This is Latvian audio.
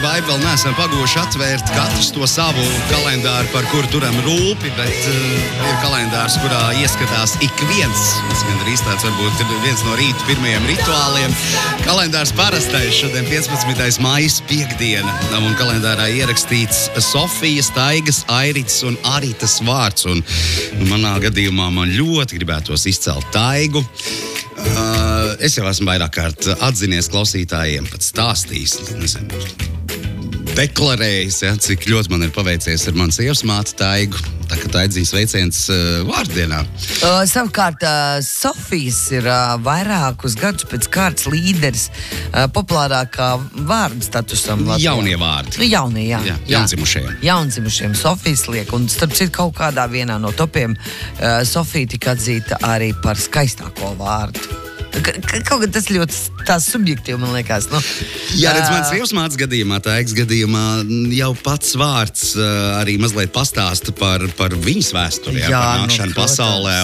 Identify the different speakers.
Speaker 1: vaibu vēl neesam pagūši atvērt katrs to savu kalendāru, par kuru turam rūpi, bet ir kalendārs, kurā ieskatās ik viens. Tas gandrīz tāds varbūt ir viens no rīta pirmajiem rituāliem. Kalendārs parastais šodien 15. maijas piekdiena. Un kalendārā ierakstīts Sofijas, Taigas, Airitas un Aritas vārds. Un manā gadījumā man ļoti gribētos izcelt Taigu. Es jau esmu vairāk kārt atzinies klausītājiem, pat stāstījis, deklarējis, cik ļoti man ir paveicies ar manu sievas māti Taigu. Tā kā Taidziņas veiciens vārdienā.
Speaker 2: Savukārt, Sofijas ir vairākus gadus pēc kārtas līderis populārākā vārdu statusam Latvijā.
Speaker 1: Jaunie vārdi.
Speaker 2: Jaunie, jā.
Speaker 1: Jaundzimušajiem.
Speaker 2: Jaundzimušajiem Sofijas liek. Un starp citu kaut kādā vienā no topiem Sofija tika atzīta arī par skaistāko vārdu. Kaut kā tas ļoti tās subjektīvi, man liekas. Nu,
Speaker 1: jā, redz, man sievas mātes gadījumā, Taigas gadījumā jau pats vārds arī mazliet pastāsta par viņas vēsturi, par nākšanu pasaulē.